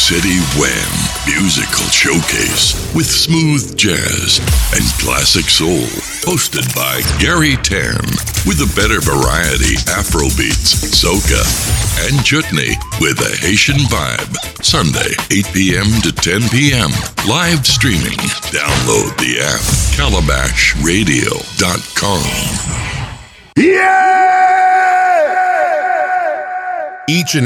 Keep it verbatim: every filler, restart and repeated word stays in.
City Wham musical showcase with smooth jazz and classic soul. Hosted by Gary Tan with a better variety Afrobeats, soca, and chutney with a Haitian vibe. Sunday, eight p.m. to ten p.m. Live streaming. Download the app calabash radio dot com. Yeah! Each and